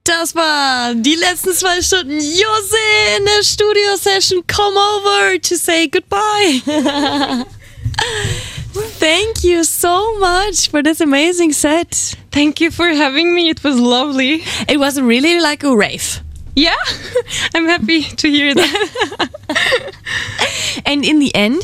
Das war die letzten 2 Stunden. Jose in der Studio-Session. Come over to say goodbye. Thank you so much for this amazing set. Thank you for having me. It was lovely. It was really like a rave. Yeah, I'm happy to hear that. And in the end,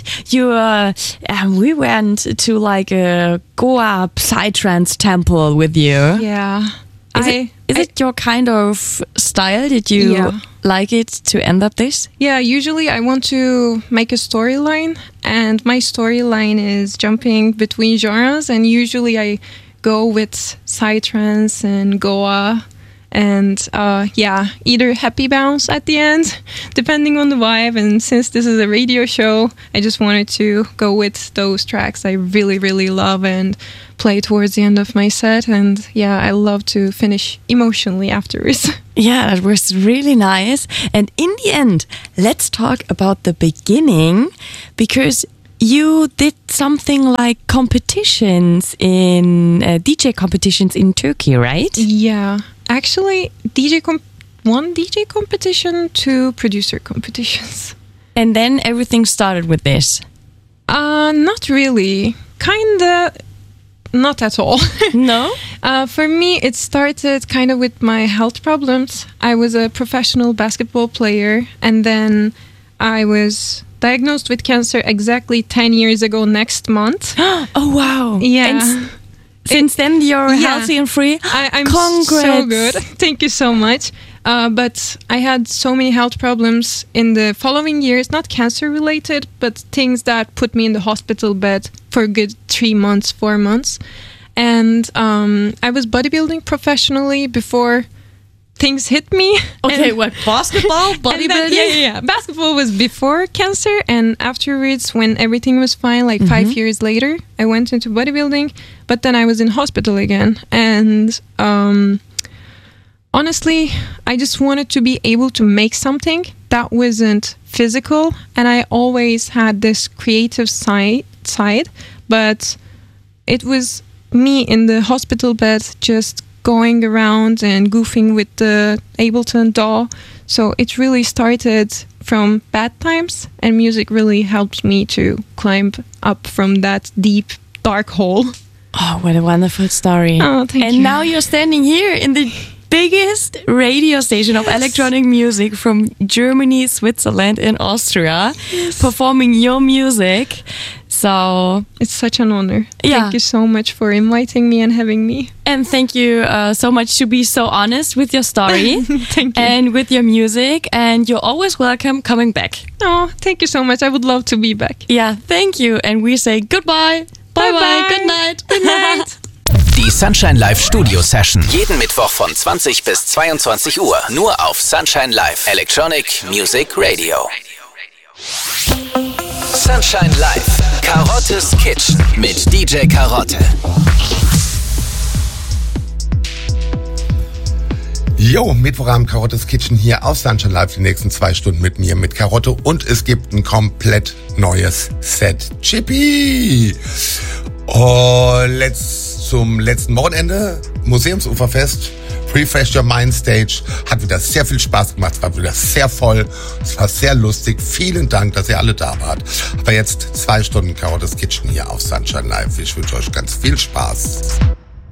we went to like a Goa Psytrance temple with you. Yeah. Is it your kind of style? Did you like it to end up this? Yeah, usually I want to make a storyline, and my storyline is jumping between genres, and usually I go with Psytrance and Goa. And either happy bounce at the end, depending on the vibe. And since this is a radio show, I just wanted to go with those tracks I really, really love and play towards the end of my set. And I love to finish emotionally afterwards. Yeah, that was really nice. And in the end, let's talk about the beginning, because you did something like competitions in DJ competitions in Turkey, right? Yeah. Actually, one DJ competition, 2 producer competitions. And then everything started with this? Not really. Kinda, not at all. No? For me, it started kind of with my health problems. I was a professional basketball player, and then I was diagnosed with cancer exactly 10 years ago next month. Oh, wow. Yeah. And since then, you're healthy and free? I'm Congrats. so good. Thank you so much. But I had so many health problems in the following years, not cancer related, but things that put me in the hospital bed for a good 3 months, 4 months. And I was bodybuilding professionally before things hit me. Okay, what? Basketball? Bodybuilding? Yeah. Basketball was before cancer, and afterwards, when everything was fine, like 5 years later, I went into bodybuilding, but then I was in hospital again. And honestly, I just wanted to be able to make something that wasn't physical, and I always had this creative side, but it was me in the hospital bed just going around and goofing with the Ableton DAW. So it really started from bad times, and music really helped me to climb up from that deep, dark hole. Oh, what a wonderful story. Oh, thank you. And now you're standing here in the biggest radio station of electronic music from Germany, Switzerland, and Austria, performing your music. So it's such an honor. Yeah. Thank you so much for inviting me and having me. And thank you so much to be so honest with your story. Thank you. And with your music. And you're always welcome coming back. Oh, thank you so much. I would love to be back. Yeah, thank you. And we say goodbye. Bye-bye. Good night. Good night. Die Sunshine Live Studio Session. Jeden Mittwoch von 20 bis 22 Uhr. Nur auf Sunshine Live. Electronic Music Radio. Sunshine Live. Karottes Kitchen mit DJ Karotte. Jo, Mittwochabend Karottes Kitchen hier auf Sunshine Live. Die nächsten 2 Stunden mit mir, mit Karotte. Und es gibt ein komplett neues Set. Chippy! Zum letzten Wochenende, Museumsuferfest, Refresh Your Mind Stage, hat wieder sehr viel Spaß gemacht, es war wieder sehr voll, es war sehr lustig. Vielen Dank, dass ihr alle da wart. Aber jetzt 2 Stunden Karottes Kitchen hier auf Sunshine Live. Ich wünsche euch ganz viel Spaß.